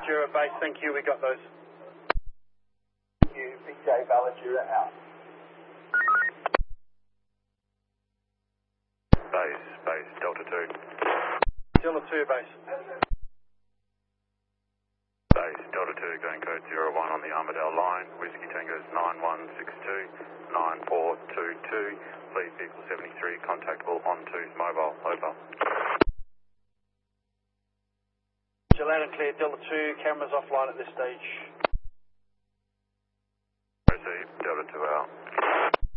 Valadura base, thank you, we got those. Thank you, Big J Valadura out. Base, Delta 2. Delta 2 base. Base, Delta 2, going code 01 on the Armadale line. Whiskey Tango's 9162, 9422. Please, vehicle 73, contactable on 2's mobile. Over. Loud and clear, Delta 2, cameras offline at this stage. Received, Delta 2 out.